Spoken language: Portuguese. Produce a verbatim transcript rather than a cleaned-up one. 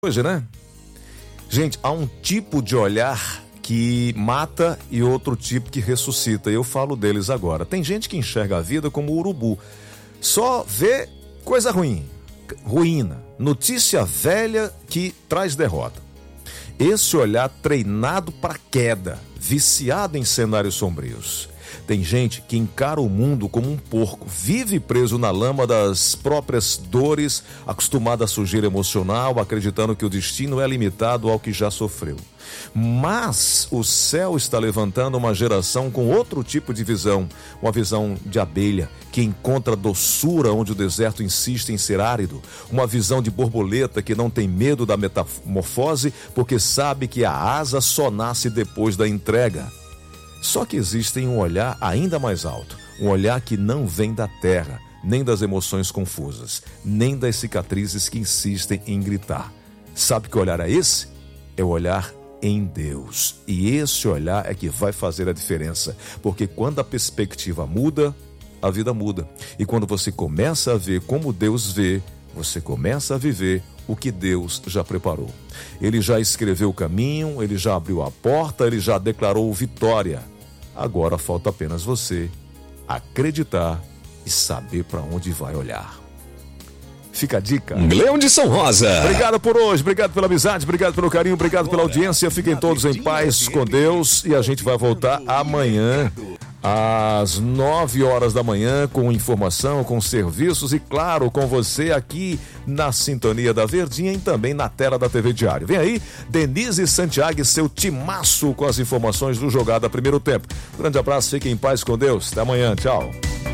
Hoje, né? Gente, há um tipo de olhar que mata e outro tipo que ressuscita. Eu falo deles agora. Tem gente que enxerga a vida como urubu. Só vê coisa ruim, ruína, notícia velha que traz derrota. Esse olhar treinado para queda, viciado em cenários sombrios. Tem gente que encara o mundo como um porco, vive preso na lama das próprias dores, acostumado à sujeira emocional, acreditando que o destino é limitado ao que já sofreu. Mas o céu está levantando uma geração com outro tipo de visão, uma visão de abelha, que encontra doçura onde o deserto insiste em ser árido, uma visão de borboleta que não tem medo da metamorfose, porque sabe que a asa só nasce depois da entrega. Só que existe um olhar ainda mais alto, um olhar que não vem da terra, nem das emoções confusas, nem das cicatrizes que insistem em gritar. Sabe que olhar é esse? É o olhar em Deus. E esse olhar é que vai fazer a diferença, porque quando a perspectiva muda, a vida muda. E quando você começa a ver como Deus vê, você começa a viver o que Deus já preparou. Ele já escreveu o caminho, ele já abriu a porta, ele já declarou vitória. Agora falta apenas você acreditar e saber para onde vai olhar. Fica a dica. Leão de São Rosa. Obrigado por hoje, obrigado pela amizade, obrigado pelo carinho, obrigado pela audiência. Fiquem todos em paz com Deus e a gente vai voltar amanhã às nove horas da manhã com informação, com serviços e, claro, com você aqui na Sintonia da Verdinha e também na tela da T V Diário. Vem aí, Denise Santiago e seu timaço com as informações do Jogada Primeiro Tempo. Grande abraço, fiquem em paz com Deus. Até amanhã, tchau.